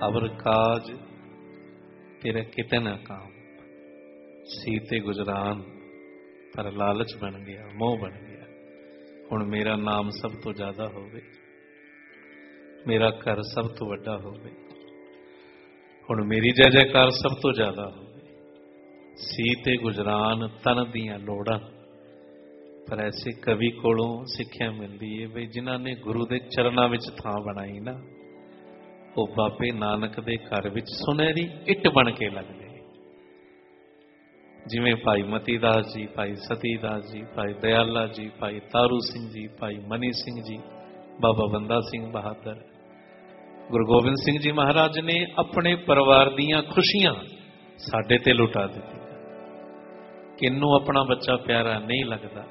अवर काज तेरा किते न काम, सीते गुजरान पर लालच बन गया, मोह बन गया। हुण मेरा नाम सब तो ज्यादा होवे, मेरा घर सब तो वड्डा होवे, हुण मेरी जय जयकार सब तो ज्यादा होवे। सीते गुजरान तन दियां लोड़ां। पर ऐसे कवि कोलों सिੱਖਿਆ मिलती है बई जिन्हां ने गुरु दे चरनां विच थां बनाई ना, वो बाबे नानक दे घर विच सुनहरी इट बन के लगदे। जिवें भाई मती दास जी, भाई सती दास जी, भाई दयाला जी, भाई तारू सिंह जी, भाई मनी सिंह जी, बाबा बंदा सिंह बहादुर, गुरु गोबिंद सिंह जी महाराज ने अपने परिवार दीयां खुशियां साडे ते लुटा दित्तियां। किन्नू अपना बच्चा प्यारा नहीं लगता।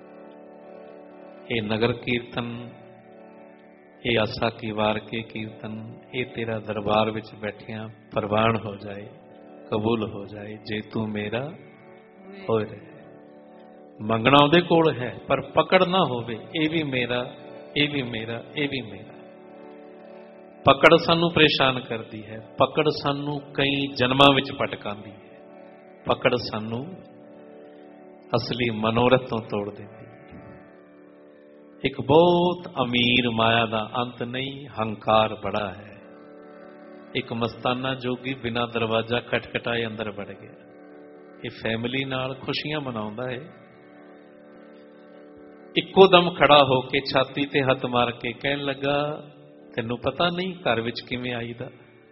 ये नगर कीर्तन, ये आसा की वार के कीर्तन, ये तेरा दरबार विच बैठिया प्रवान हो जाए, कबूल हो जाए। जे तू मेरा होए रहे। मंगना उहदे कोल है पर पकड़ ना होवे, ये भी मेरा, ये भी मेरा, ये भी मेरा। पकड़ सानू परेशान करती है, पकड़ सानू कई जन्मां विच भटकांदी है, पकड़ सानू असली मनोरथ तो तोड़ देती। एक बहुत अमीर माया का अंत नहीं, हंकार बड़ा है। एक मस्ताना जोगी बिना दरवाजा खटखटाए अंदर बढ़ गया। ये फैमिली नाल खुशियां मनाउंदा है, इक्को दम खड़ा होके छाती ते हथ मार के कहन लगा, तैनू पता नहीं घर विच किवें आईदा।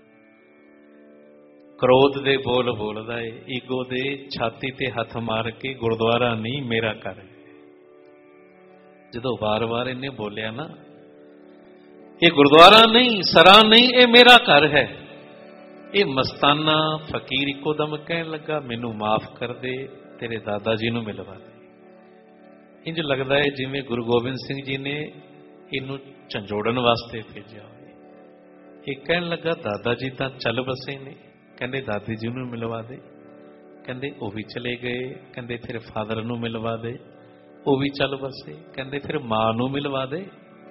क्रोध दे बोल बोलदा है, ईगो दे छाती ते हथ मार के गुरुद्वारा नहीं मेरा घर है। जदों बार बार इन्हें बोलिया ना, ये गुरुद्वारा नहीं, सरा नहीं, ये मेरा घर है। ये मस्ताना फकीर इको दम कहन लगा, मैनू माफ कर दे, तेरे दादा जी नू मिलवा दे। इंज लगता है जिवें गुरु गोबिंद सिंह जी ने इनू झंजोड़न वास्ते भेजा हो। ये कहन लगा, दादा जी तो चल बसे ने, कहंदे दादी जी नू मिलवा दे, कहंदे वो भी चले गए, कहंदे फिर फादर नू मिलवा दे, वो भी चल बसे, कहंदे फिर मां नू मिलवा दे।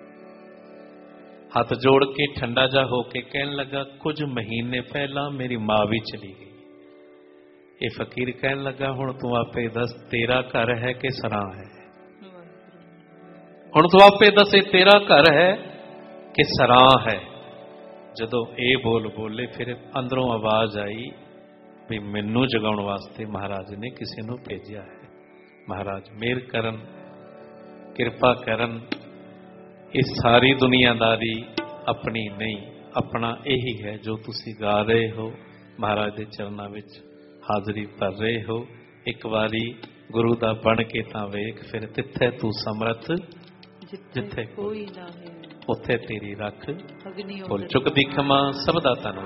हाथ जोड़ के ठंडा जा होके कहन लगा, कुछ महीने पहला मेरी मां भी चली गई। ये फकीर कहन लगा, हुण तू आपे दस, तेरा घर है कि सरां है? हुण तू आपे दस, तेरा घर है कि सरां है? जदों ये बोल बोले फिर अंदरों आवाज आई भी मैनू जगाउण वास्ते महाराज ने किसी नू भेजिया है। महाराज मेहर करन, किरपा करन। इस सारी दुनियादारी अपनी नहीं, अपना यही है जो तुसी गा रहे हो, महाराज के चरणों विच हाजरी भर रहे हो। एक बारी गुरु दा बन के तां वेख, फिर तिथे तू समर्थ जिथे कोई ना है, उत्थे तेरी रख। भुल चुक दी खमा, सब दा धन्नवाद।